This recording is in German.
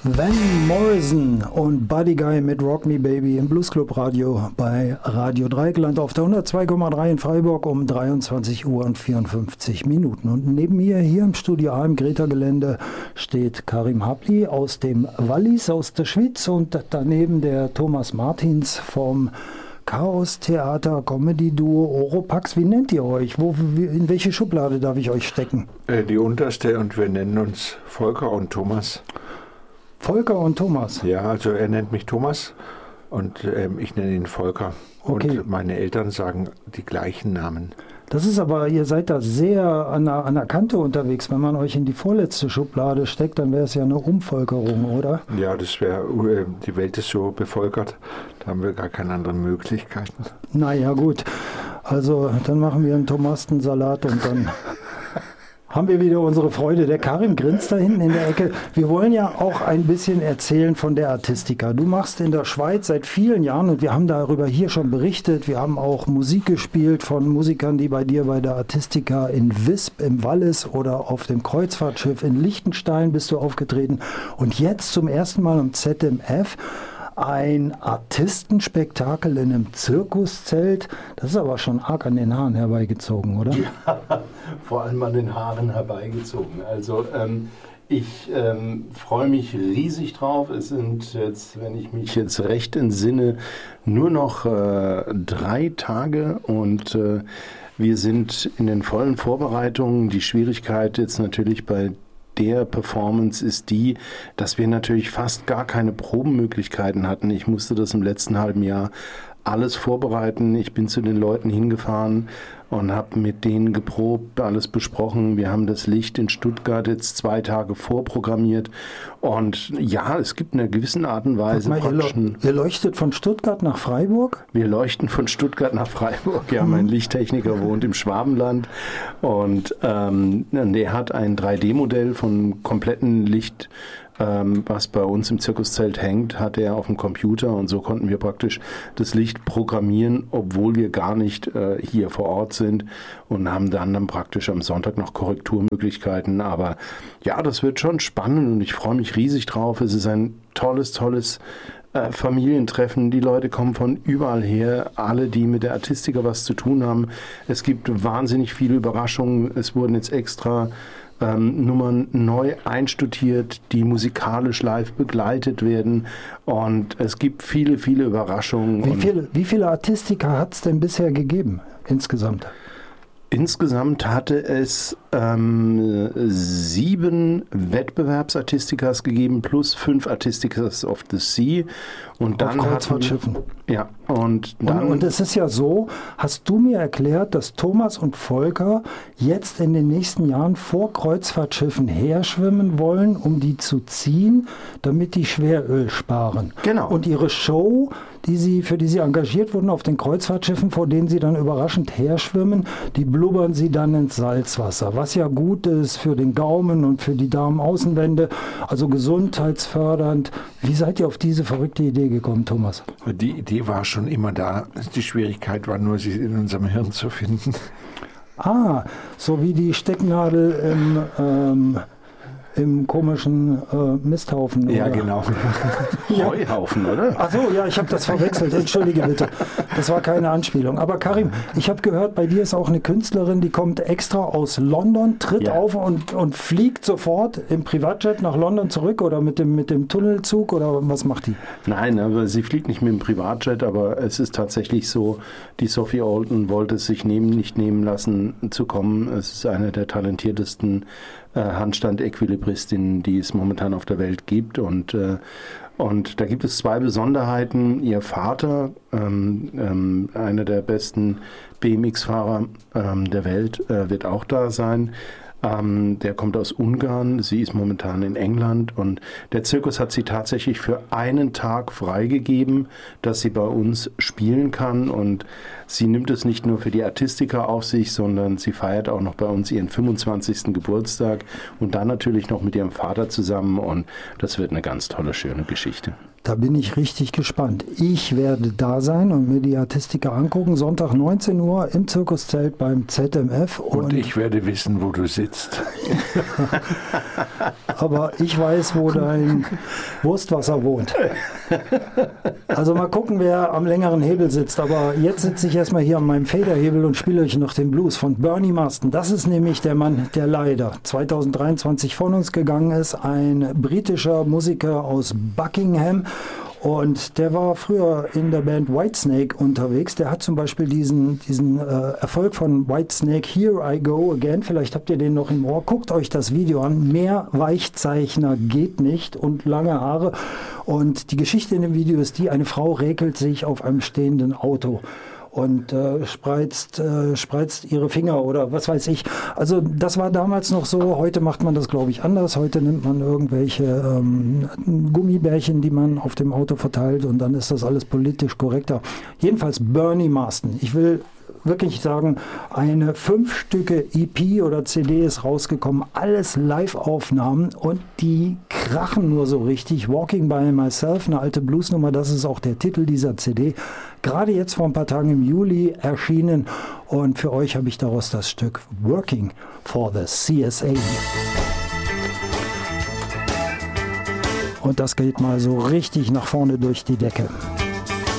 Van Morrison und Buddy Guy mit Rock Me Baby im Bluesclub Radio bei Radio Dreieckland auf der 102,3 in Freiburg um 23 Uhr und 54 Minuten. Und neben mir hier im Studio A im Greta-Gelände steht Karim Habli aus dem Wallis aus der Schweiz und daneben der Thomas Martins vom Chaos Theater Comedy Duo Oropax. Wie nennt ihr euch? In welche Schublade darf ich euch stecken? Die unterste, und wir nennen uns Volker und Thomas. Volker und Thomas? Ja, also er nennt mich Thomas und ich nenne ihn Volker. Okay. Und meine Eltern sagen die gleichen Namen. Das ist aber, ihr seid da sehr an der Kante unterwegs. Wenn man euch in die vorletzte Schublade steckt, dann wäre es ja eine Umvolkerung, oder? Ja, das wäre, die Welt ist so bevölkert, da haben wir gar keine anderen Möglichkeiten. Naja, gut. Also, dann machen wir einen Tomastensalat und dann haben wir wieder unsere Freude. Der Karim grinst da hinten in der Ecke. Wir wollen ja auch ein bisschen erzählen von der Artistica. Du machst in der Schweiz seit vielen Jahren, und wir haben darüber hier schon berichtet, wir haben auch Musik gespielt von Musikern, die bei dir bei der Artistica in Visp im Wallis oder auf dem Kreuzfahrtschiff in Liechtenstein bist du aufgetreten. Und jetzt zum ersten Mal im ZMF ein Artistenspektakel in einem Zirkuszelt. Das ist aber schon arg an den Haaren herbeigezogen, oder? Ja, vor allem an den Haaren herbeigezogen. Also ich freue mich riesig drauf. Es sind jetzt, wenn ich mich jetzt recht entsinne, nur noch 3 Tage und wir sind in den vollen Vorbereitungen. Die Schwierigkeit jetzt natürlich bei der Performance ist die, dass wir natürlich fast gar keine Probenmöglichkeiten hatten. Ich musste das im letzten halben Jahr alles vorbereiten. Ich bin zu den Leuten hingefahren und habe mit denen geprobt, alles besprochen. Wir haben das Licht in Stuttgart jetzt 2 Tage vorprogrammiert. Und ja, es gibt in einer gewissen Art und Weise... Ihr leuchtet von Stuttgart nach Freiburg? Wir leuchten von Stuttgart nach Freiburg. Ja, mein Lichttechniker wohnt im Schwabenland und der hat ein 3D-Modell von kompletten Licht, was bei uns im Zirkuszelt hängt, hat er auf dem Computer, und so konnten wir praktisch das Licht programmieren, obwohl wir gar nicht hier vor Ort sind, und haben dann praktisch am Sonntag noch Korrekturmöglichkeiten. Aber ja, das wird schon spannend und ich freue mich riesig drauf. Es ist ein tolles Familientreffen. Die Leute kommen von überall her, alle, die mit der Artistica was zu tun haben. Es gibt wahnsinnig viele Überraschungen. Es wurden jetzt extra Nummern neu einstudiert, die musikalisch live begleitet werden, und es gibt viele, viele Überraschungen. Wie viele Artistica hat es denn bisher gegeben insgesamt? Insgesamt hatte es 7 Wettbewerbsartistikas gegeben plus 5 Artisticas of the Sea. Und dann auf Kreuzfahrtschiffen. Ja, und es ist ja so, hast du mir erklärt, dass Thomas und Volker jetzt in den nächsten Jahren vor Kreuzfahrtschiffen herschwimmen wollen, um die zu ziehen, damit die Schweröl sparen. Genau. Und ihre Show, für die sie engagiert wurden auf den Kreuzfahrtschiffen, vor denen sie dann überraschend herschwimmen, die blubbern sie dann ins Salzwasser, was ja gut ist für den Gaumen und für die Darmaußenwände, also gesundheitsfördernd. Wie seid ihr auf diese verrückte Idee gekommen, Thomas? Die Idee war schon immer da. Die Schwierigkeit war nur, sie in unserem Hirn zu finden. So wie die Stecknadel im komischen Misthaufen. Ja, oder? Genau. Heuhaufen, oder? Ach so, ja, ich habe das verwechselt. Entschuldige bitte. Das war keine Anspielung. Aber Karim, ich habe gehört, bei dir ist auch eine Künstlerin, die kommt extra aus London, tritt auf und fliegt sofort im Privatjet nach London zurück, oder mit dem Tunnelzug, oder was macht die? Nein, aber sie fliegt nicht mit dem Privatjet, aber es ist tatsächlich so, die Sophie Olden wollte es sich nicht nehmen lassen zu kommen. Es ist eine der talentiertesten Handstand-Equilibristinnen, die es momentan auf der Welt gibt, und da gibt es 2 Besonderheiten. Ihr Vater, einer der besten BMX-Fahrer der Welt, wird auch da sein. Der kommt aus Ungarn, sie ist momentan in England, und der Zirkus hat sie tatsächlich für einen Tag freigegeben, dass sie bei uns spielen kann, und sie nimmt es nicht nur für die Artistica auf sich, sondern sie feiert auch noch bei uns ihren 25. Geburtstag und dann natürlich noch mit ihrem Vater zusammen, und das wird eine ganz tolle, schöne Geschichte. Da bin ich richtig gespannt. Ich werde da sein und mir die Artistika angucken. Sonntag 19 Uhr im Zirkuszelt beim ZMF. Und ich werde wissen, wo du sitzt. Aber ich weiß, wo dein Wurstwasser wohnt. Also mal gucken, wer am längeren Hebel sitzt. Aber jetzt sitze ich erstmal hier an meinem Federhebel und spiele euch noch den Blues von Bernie Marsden. Das ist nämlich der Mann, der leider 2023 von uns gegangen ist. Ein britischer Musiker aus Buckingham. Und der war früher in der Band Whitesnake unterwegs. Der hat zum Beispiel diesen Erfolg von Whitesnake, Here I Go Again. Vielleicht habt ihr den noch im Ohr. Guckt euch das Video an. Mehr Weichzeichner geht nicht und lange Haare. Und die Geschichte in dem Video ist die, eine Frau räkelt sich auf einem stehenden Auto und spreizt ihre Finger oder was weiß ich. Also das war damals noch so, heute macht man das, glaube ich, anders. Heute nimmt man irgendwelche Gummibärchen, die man auf dem Auto verteilt und dann ist das alles politisch korrekter. Jedenfalls Bernie Marsden. Ich will wirklich sagen, eine 5-Stücke EP oder CD ist rausgekommen, alles Live-Aufnahmen und die krachen nur so richtig. Walking by Myself, eine alte Bluesnummer, das ist auch der Titel dieser CD. Gerade jetzt vor ein paar Tagen im Juli erschienen und für euch habe ich daraus das Stück Working for the CSA. Und das geht mal so richtig nach vorne durch die Decke.